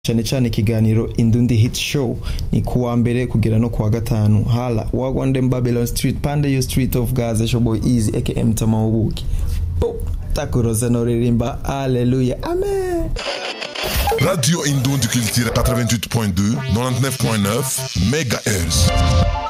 cyane cyane ikiganiro Indundi Hit Show ni kuwa mbere kugera no kuwa gatanu. Hala wagwande Babylon Street pande yo Street of Gaza Showboy Easy aka Mtamabuki. Takuroza no ririmba haleluya amen. Radio Indundi Culture 88.2 99.9 MHz.